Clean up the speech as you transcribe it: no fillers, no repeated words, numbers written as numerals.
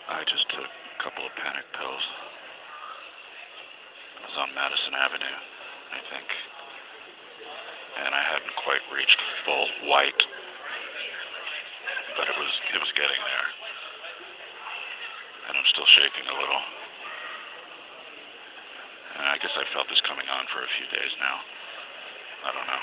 I just took a couple of panic pills. I was on Madison Avenue, I think, and I hadn't quite reached full white, but it was getting there, and I'm still shaking a little. And I guess I felt this coming on for a few days now. I don't know.